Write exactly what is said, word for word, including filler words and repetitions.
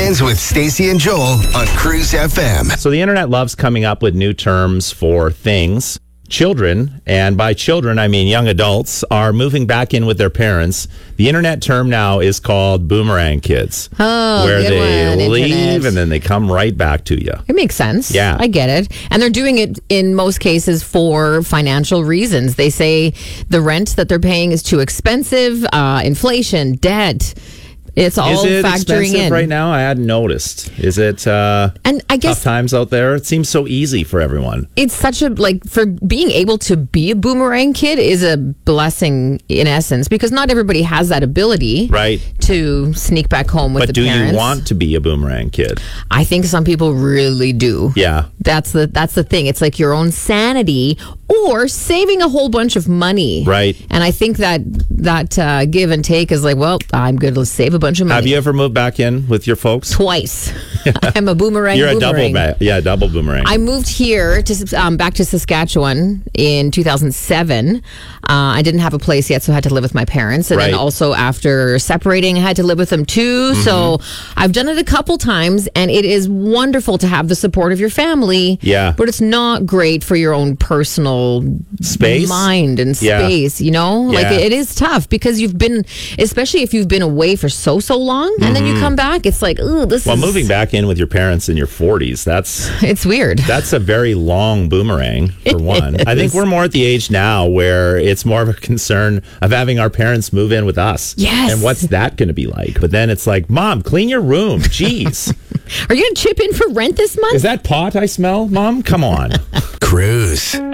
Weekends with Stacey and Joel on Cruise F M. So the internet loves coming up with new terms for things. Children, and by children I mean young adults, are moving back in with their parents. The internet term now is called boomerang kids. Oh, where good they one, leave internet. and then they come right back to you. It makes sense. Yeah. I get it. And they're doing it in most cases for financial reasons. They say the rent that they're paying is too expensive, uh, inflation, debt. It's all Is it factoring expensive in right now? I hadn't noticed. Is it uh, And I guess tough times out there? It seems so easy for everyone. it's such a, like, for being able to be a boomerang kid is a blessing in essence, because not everybody has that ability Right. to sneak back home with But the do parents. you want to be a boomerang kid? I think some people really do. Yeah. That's the that's the thing. It's like your own sanity or saving a whole bunch of money. Right. And I think that that uh, give and take is like, well, I'm going to save a bunch of money. Have you ever moved back in with your folks? Twice. I'm a boomerang. You're a boomerang. double, ba- yeah, double boomerang. I moved here to um, back to Saskatchewan in two thousand seven. Uh, I didn't have a place yet, so I had to live with my parents. And Right. then also after separating, I had to live with them too. Mm-hmm. So I've done it a couple times, and it is wonderful to have the support of your family. Yeah. But it's not great for your own personal Space? mind and Yeah. space, you know? Like Yeah. it is tough because you've been, especially if you've been away for so, so long, and then you come back, it's like, ooh, this well, is... moving back in with your parents in your forties, that's It's weird. that's a very long boomerang, for one. I think is. we're more at the age now where it's more of a concern of having our parents move in with us. Yes. And what's that going to be like? But then it's like, Mom, clean your room. Jeez. Are you going to chip in for rent this month? Is that pot I smell, Mom? Come on. Cruise.